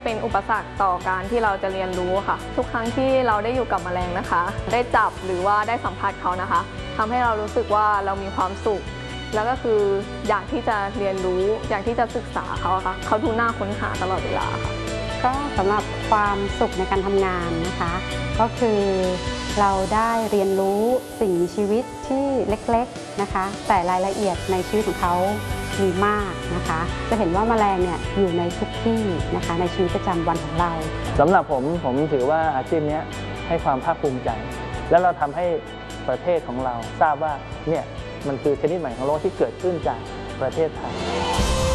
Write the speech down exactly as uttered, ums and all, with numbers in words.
เป็นอุปสรรคต่อการที่เราจะเรียนรู้ค่ะทุกครั้งที่เราได้อยู่กับแมลงนะคะได้จับหรือว่าได้สัมผัสเขานะคะทำให้เรารู้สึกว่าเรามีความสุขแล้วก็คืออยากที่จะเรียนรู้อยากที่จะศึกษาเขาค่ะเขาดูน่าค้นหาตลอดเวลาค่ะก็สำหรับความสุขในการทำงานนะคะก็คือเราได้เรียนรู้สิ่งมีชีวิตที่เล็กๆนะคะแต่รายละเอียดในชีวิตของเขามีมากนะคะจะเห็นว่าแมลงเนี่ยอยู่ในทุกที่นะคะในชีวิตประจำวันของเราสำหรับผมผมถือว่าอาชีพนี้ให้ความภาคภูมิใจแล้วเราทำให้ประเทศของเราทราบว่าเนี่ยมันคือชนิดใหม่ของโลกที่เกิดขึ้นจากประเทศไทย